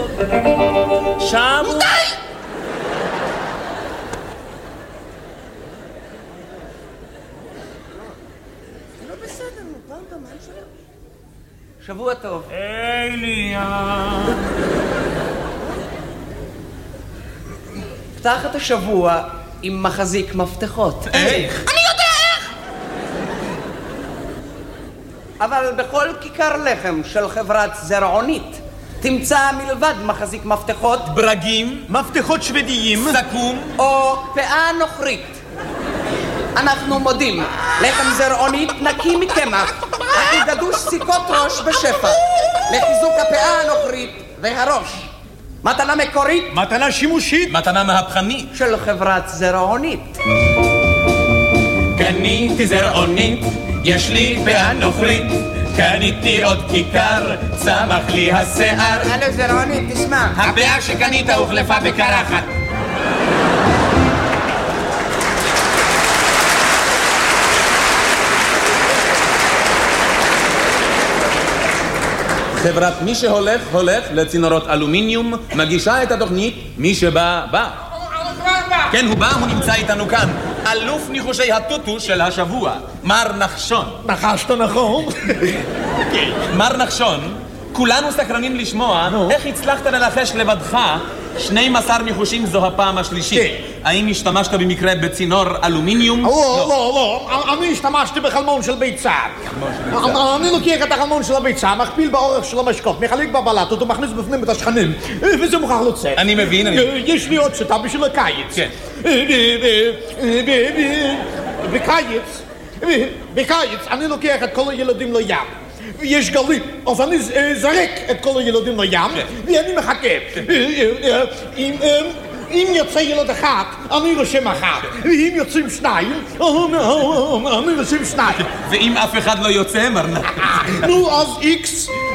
שבוע... די! לא בסדר, פעם במן שלו. שבוע טוב. אליה. פתח את השבוע עם מחזיק מפתחות. איך? אני יודע איך! אבל בכל כיכר לחם של חברת זרעונית תמצא מלבד מחזיק מפתחות ברגים, מפתחות שוודיים, סכו"ם או פאה נוכרית. אנחנו מודים, לחם זרעונית נקי מקמח, הכי גדוש סיכות ראש בשפע, לחיזוק הפאה הנוכרית והראש. מתנה מקורית, מתנה שימושית, מתנה מהפכנית של חברת זרעונית. קניתי זרעונית, יש לי פאה נוכרית, קניתי עוד כיכר, צמח לי השיער. הלו זרעונית, תשמע. הפאה שקנית הוחלפה בקרחת. חברת מי שהולך, הולך לצינורות אלומיניום, מגישה את התוכנית, מי שבא, בא. כן, הוא בא, הוא נמצא איתנו כאן. אלוף ניחושי הטוטו של השבוע, מר נחשון. נחשת נכון? מר נחשון, כולנו סקרנים לשמוע איך הצלחת לנחש לבדך 12 ניחושים זו הפעם השלישית. האם השתמשת במקרה בצינור אלומיניום? לא, אני השתמשתי בחלמון של ביצה. אני לוקח את החלמון של הביצה, מכפיל באורך של המשקוף, מחלק בבלטות ומכניס בפנים את השכנים, וזה מוכרח לצאת. אני מבין, יש לי עוד שיטה בשביל הקיץ. כן. בקיץ אני לוקח את כל הילדים לים. יש גלים, אז אני זרק את כל הילדים לים, ואני מחכה. אם יוצא ילד אחד, אני רושם אחת. ואם יוצאים שניים, אני רושם שניים. ואם אף אחד לא יוצא, מר נחשון? נו, אז איקס